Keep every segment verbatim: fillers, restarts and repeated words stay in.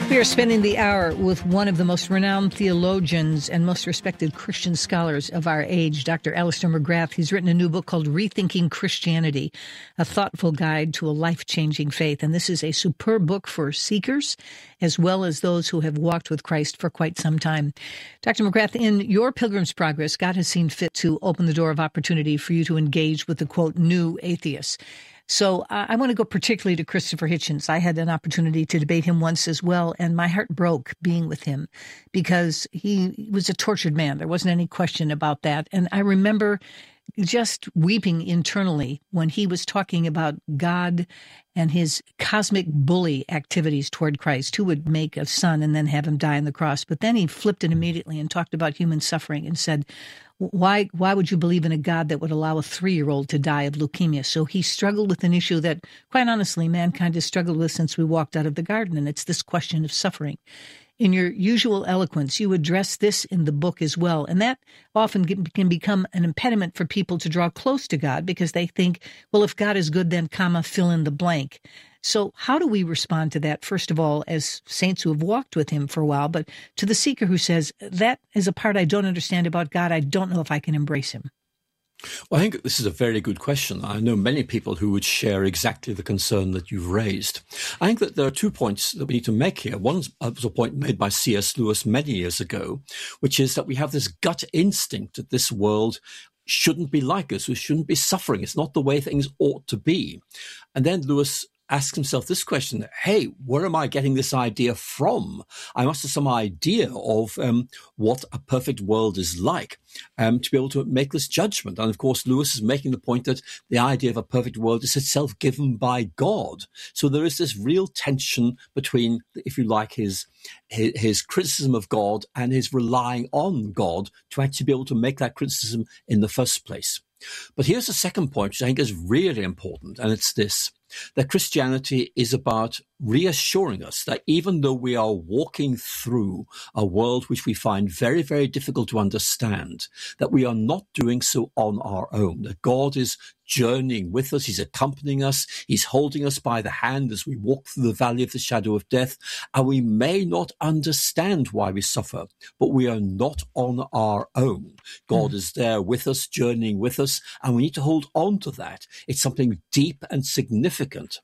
We are spending the hour with one of the most renowned theologians and most respected Christian scholars of our age, Doctor Alister McGrath. He's written a new book called Rethinking Christianity, a thoughtful guide to a life-changing faith. And this is a superb book for seekers as well as those who have walked with Christ for quite some time. Doctor McGrath, in your Pilgrim's Progress, God has seen fit to open the door of opportunity for you to engage with the, quote, new atheists. So uh, I want to go particularly to Christopher Hitchens. I had an opportunity to debate him once as well, and my heart broke being with him because he was a tortured man. There wasn't any question about that. And I remember just weeping internally when he was talking about God and his cosmic bully activities toward Christ, who would make a son and then have him die on the cross. But then he flipped it immediately and talked about human suffering and said, Why why would you believe in a God that would allow a three-year-old to die of leukemia? So he struggled with an issue that, quite honestly, mankind has struggled with since we walked out of the garden, and it's this question of suffering. In your usual eloquence, you address this in the book as well, and that often can become an impediment for people to draw close to God because they think, well, if God is good, then comma, fill in the blank. So how do we respond to that, first of all, as saints who have walked with him for a while, but to the seeker who says, that is a part I don't understand about God. I don't know if I can embrace him. Well, I think this is a very good question. I know many people who would share exactly the concern that you've raised. I think that there are two points that we need to make here. One was a point made by C S Lewis many years ago, which is that we have this gut instinct that this world shouldn't be like us. We shouldn't be suffering. It's not the way things ought to be. And then Lewis ask himself this question, hey, where am I getting this idea from? I must have some idea of um, what a perfect world is like um, to be able to make this judgment. And of course, Lewis is making the point that the idea of a perfect world is itself given by God. So there is this real tension between, if you like, his, his, his criticism of God and his relying on God to actually be able to make that criticism in the first place. But here's the second point, which I think is really important, and it's this, that Christianity is about reassuring us that even though we are walking through a world which we find very, very difficult to understand, that we are not doing so on our own, that God is journeying with us, he's accompanying us, he's holding us by the hand as we walk through the valley of the shadow of death, and we may not understand why we suffer, but we are not on our own. God mm. is there with us, journeying with us, and we need to hold on to that. It's something deep and significant.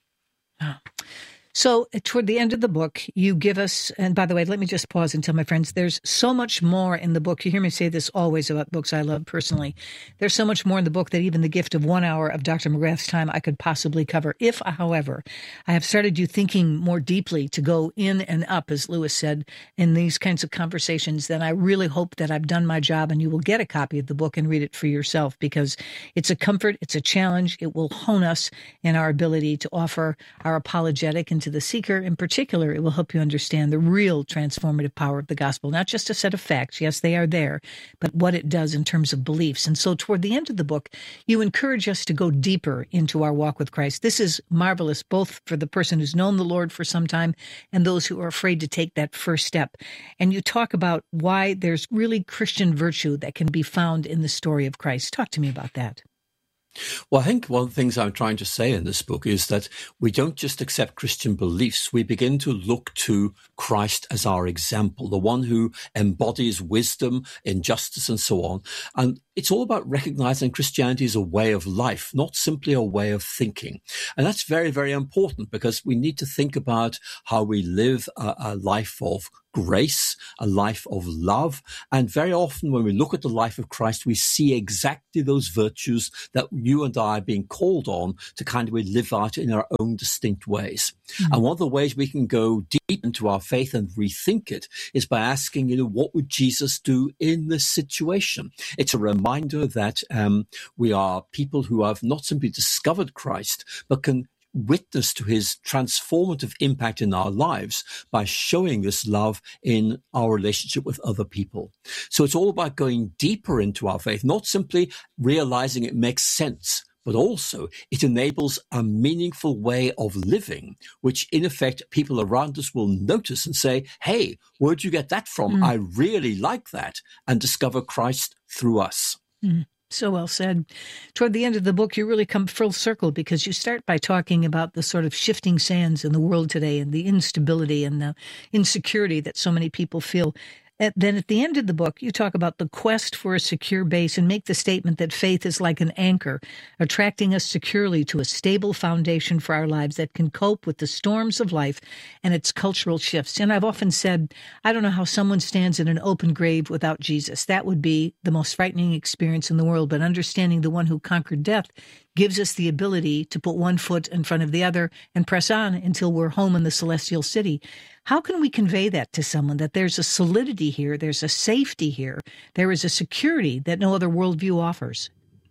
Oh. So toward the end of the book, you give us, and by the way, let me just pause and tell my friends, there's so much more in the book. You hear me say this always about books I love personally. There's so much more in the book that even the gift of one hour of Doctor McGrath's time I could possibly cover. If, however, I have started you thinking more deeply to go in and up, as Lewis said, in these kinds of conversations, then I really hope that I've done my job and you will get a copy of the book and read it for yourself, because it's a comfort, it's a challenge. It will hone us in our ability to offer our apologetic, and to the seeker in particular, it will help you understand the real transformative power of the gospel, not just a set of facts. Yes, they are there, but what it does in terms of beliefs. And so toward the end of the book, you encourage us to go deeper into our walk with Christ. This is marvelous, both for the person who's known the Lord for some time and those who are afraid to take that first step. And you talk about why there's really Christian virtue that can be found in the story of Christ. Talk to me about that. Well, I think one of the things I'm trying to say in this book is that we don't just accept Christian beliefs. We begin to look to Christ as our example, the one who embodies wisdom, injustice, and so on. And it's all about recognizing Christianity as a way of life, not simply a way of thinking. And that's very, very important, because we need to think about how we live a, a life of grace, a life of love. And very often when we look at the life of Christ, we see exactly those virtues that you and I are being called on to kind of live out in our own distinct ways. Mm-hmm. And one of the ways we can go deep into our faith and rethink it is by asking, you know, what would Jesus do in this situation? It's a reminder that um, we are people who have not simply discovered Christ, but can witness to his transformative impact in our lives by showing this love in our relationship with other people. So it's all about going deeper into our faith, not simply realizing it makes sense, but also it enables a meaningful way of living, which in effect people around us will notice and say, hey, where'd you get that from? Mm. I really like that, and discover Christ through us. Mm. So well said. Toward the end of the book, you really come full circle because you start by talking about the sort of shifting sands in the world today and the instability and the insecurity that so many people feel. And then at the end of the book, you talk about the quest for a secure base and make the statement that faith is like an anchor, attracting us securely to a stable foundation for our lives that can cope with the storms of life and its cultural shifts. And I've often said, I don't know how someone stands in an open grave without Jesus. That would be the most frightening experience in the world. But understanding the one who conquered death gives us the ability to put one foot in front of the other and press on until we're home in the celestial city. How can we convey that to someone, that there's a solidity here, there's a safety here, there is a security that no other worldview offers?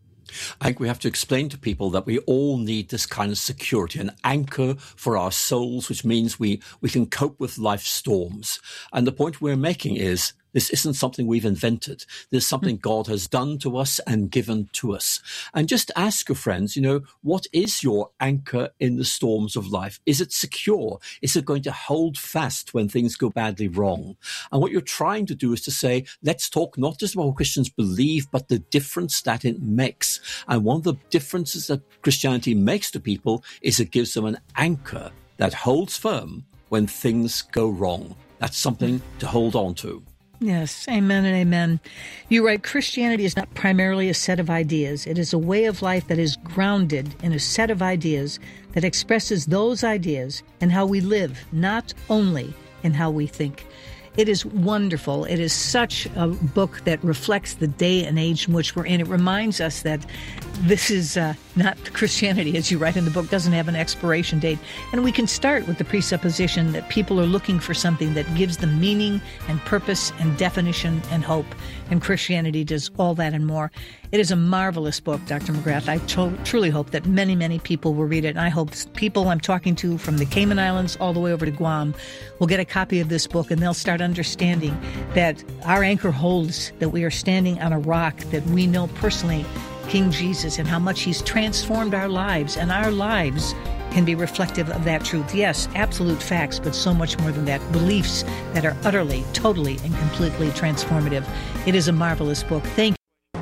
I think we have to explain to people that we all need this kind of security, an anchor for our souls, which means we, we can cope with life's storms. And the point we're making is this isn't something we've invented. This is something God has done to us and given to us. And just ask your friends, you know, what is your anchor in the storms of life? Is it secure? Is it going to hold fast when things go badly wrong? And what you're trying to do is to say, let's talk not just about what Christians believe, but the difference that it makes. And one of the differences that Christianity makes to people is it gives them an anchor that holds firm when things go wrong. That's something to hold on to. Yes, amen and amen. You're right, Christianity is not primarily a set of ideas. It is a way of life that is grounded in a set of ideas that expresses those ideas and how we live, not only in how we think. It is wonderful. It is such a book that reflects the day and age in which we're in. It reminds us that this is uh, not Christianity, as you write in the book, doesn't have an expiration date. And we can start with the presupposition that people are looking for something that gives them meaning and purpose and definition and hope. And Christianity does all that and more. It is a marvelous book, Doctor McGrath. I to- truly hope that many, many people will read it. And I hope people I'm talking to from the Cayman Islands all the way over to Guam will get a copy of this book and they'll start understanding that our anchor holds, that we are standing on a rock, that we know personally King Jesus and how much he's transformed our lives, and our lives can be reflective of that truth. Yes, absolute facts, but so much more than that. Beliefs that are utterly, totally, and completely transformative. It is a marvelous book. Thank you.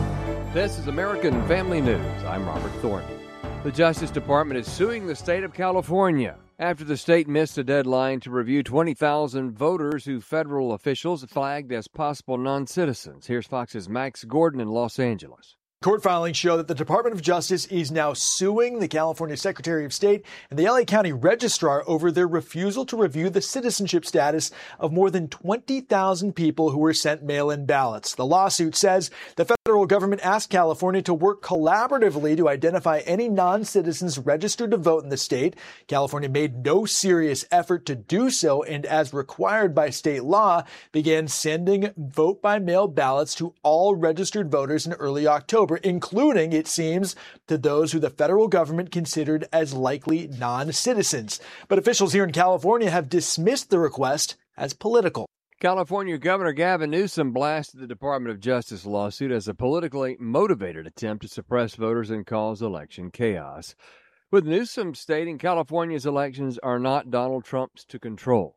This is American Family News. I'm Robert Thornton. The Justice Department is suing the state of California after the state missed a deadline to review twenty thousand voters who federal officials flagged as possible non-citizens. Here's Fox's Max Gordon in Los Angeles. Court filings show that the Department of Justice is now suing the California Secretary of State and the L A County Registrar over their refusal to review the citizenship status of more than twenty thousand people who were sent mail-in ballots. The lawsuit says the federal government asked California to work collaboratively to identify any non-citizens registered to vote in the state. California made no serious effort to do so and, as required by state law, began sending vote-by-mail ballots to all registered voters in early October, including, it seems, to those who the federal government considered as likely non-citizens. But officials here in California have dismissed the request as political. California Governor Gavin Newsom blasted the Department of Justice lawsuit as a politically motivated attempt to suppress voters and cause election chaos, with Newsom stating California's elections are not Donald Trump's to control.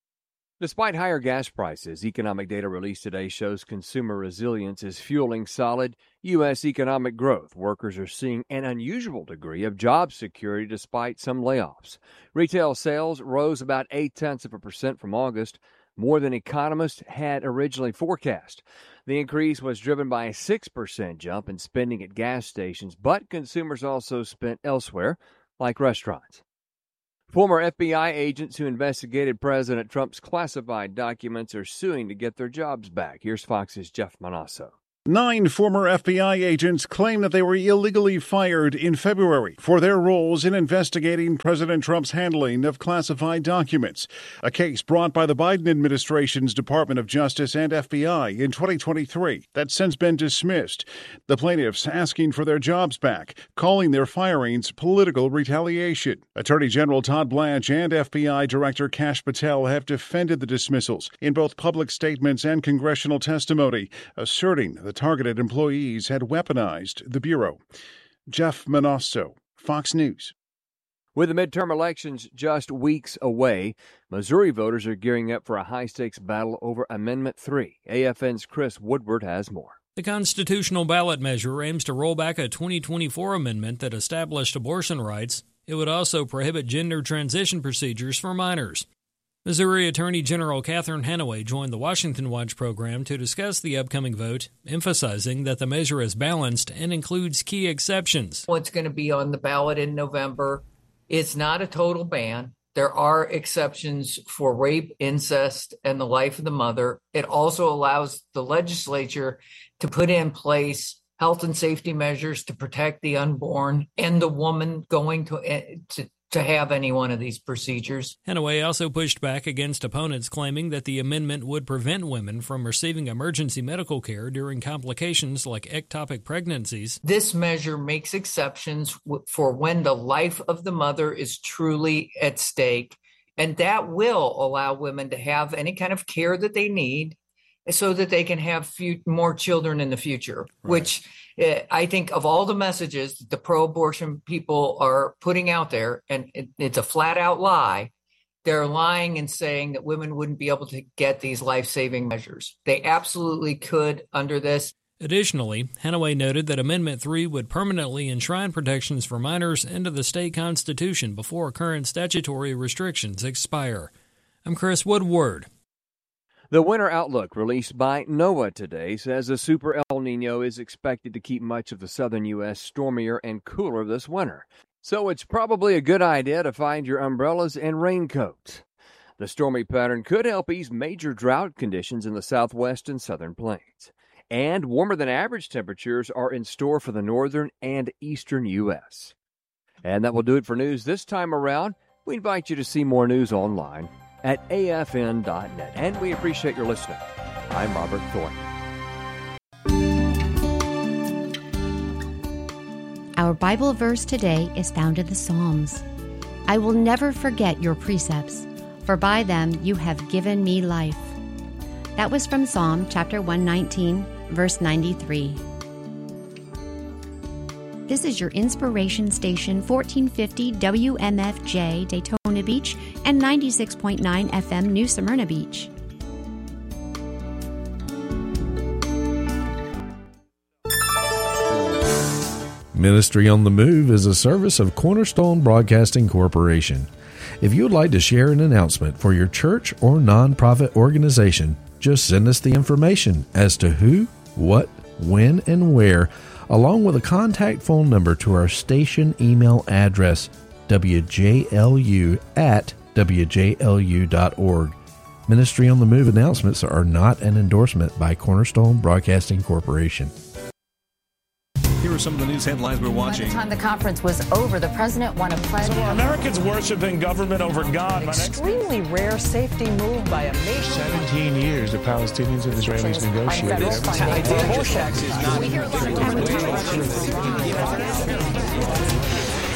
Despite higher gas prices, economic data released today shows consumer resilience is fueling solid U S economic growth. Workers are seeing an unusual degree of job security despite some layoffs. Retail sales rose about eight-tenths of a percent from August, more than economists had originally forecast. The increase was driven by a six percent jump in spending at gas stations, but consumers also spent elsewhere, like restaurants. Former F B I agents who investigated President Trump's classified documents are suing to get their jobs back. Here's Fox's Jeff Manasso. Nine former F B I agents claim that they were illegally fired in February for their roles in investigating President Trump's handling of classified documents, a case brought by the Biden administration's Department of Justice and F B I in twenty twenty-three that's since been dismissed. The plaintiffs asking for their jobs back, calling their firings political retaliation. Attorney General Todd Blanche and F B I Director Kash Patel have defended the dismissals in both public statements and congressional testimony, asserting the targeted employees had weaponized the Bureau. Jeff Manasso, Fox News. With the midterm elections just weeks away, Missouri voters are gearing up for a high-stakes battle over Amendment three. A F N's Chris Woodward has more. The constitutional ballot measure aims to roll back a twenty twenty-four amendment that established abortion rights. It would also prohibit gender transition procedures for minors. Missouri Attorney General Catherine Hanaway joined the Washington Watch program to discuss the upcoming vote, emphasizing that the measure is balanced and includes key exceptions. What's going to be on the ballot in November, it's not a total ban. There are exceptions for rape, incest, and the life of the mother. It also allows the legislature to put in place health and safety measures to protect the unborn and the woman going to, to to have any one of these procedures. Hanaway also pushed back against opponents claiming that the amendment would prevent women from receiving emergency medical care during complications like ectopic pregnancies. This measure makes exceptions for when the life of the mother is truly at stake, and that will allow women to have any kind of care that they need so that they can have few, more children in the future, right. Which uh, I think of all the messages that the pro-abortion people are putting out there, and it, it's a flat-out lie, they're lying and saying that women wouldn't be able to get these life-saving measures. They absolutely could under this. Additionally, Hanaway noted that Amendment three would permanently enshrine protections for minors into the state constitution before current statutory restrictions expire. I'm Chris Woodward. The winter outlook released by NOAA today says a super El Nino is expected to keep much of the southern U S stormier and cooler this winter. So it's probably a good idea to find your umbrellas and raincoats. The stormy pattern could help ease major drought conditions in the southwest and southern plains. And warmer than average temperatures are in store for the northern and eastern U S. And that will do it for news this time around. We invite you to see more news online at A F N dot net. And we appreciate your listening. I'm Robert Thornton. Our Bible verse today is found in the Psalms. I will never forget your precepts, for by them you have given me life. That was from Psalm chapter one nineteen, verse ninety-three. This is your inspiration station, fourteen fifty W M F J Daytona Beach and ninety-six point nine F M New Smyrna Beach. Ministry on the Move is a service of Cornerstone Broadcasting Corporation. If you would like to share an announcement for your church or nonprofit organization, just send us the information as to who, what, when, and where, along with a contact phone number to our station email address, W J L U at W J L U dot org. Ministry on the Move announcements are not an endorsement by Cornerstone Broadcasting Corporation. Here are some of the news headlines we're watching. By the time the conference was over, the president won a pledge. So Americans worshiping government over God. An extremely rare safety move by a nation. Seventeen years the Palestinians and Israelis negotiated. We hear a lot of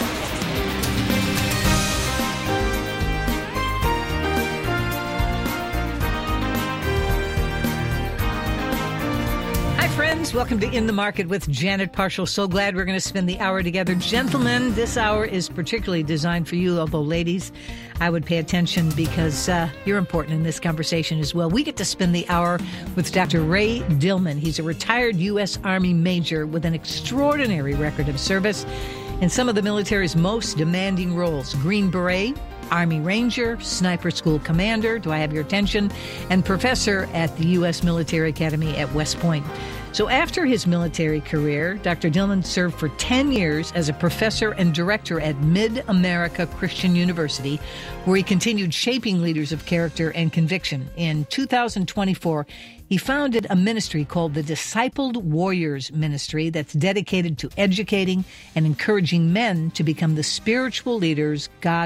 friends, welcome to In the Market with Janet Parshall. So glad we're going to spend the hour together. Gentlemen, this hour is particularly designed for you, although ladies, I would pay attention because uh, you're important in this conversation as well. We get to spend the hour with Doctor Ray Dillman. He's a retired U S Army major with an extraordinary record of service in some of the military's most demanding roles. Green Beret, Army Ranger, Sniper School Commander, do I have your attention, and professor at the U S Military Academy at West Point. So after his military career, Doctor Dillman served for ten years as a professor and director at Mid-America Christian University, where he continued shaping leaders of character and conviction. In two thousand twenty-four, he founded a ministry called the Discipled Warriors Ministry that's dedicated to educating and encouraging men to become the spiritual leaders God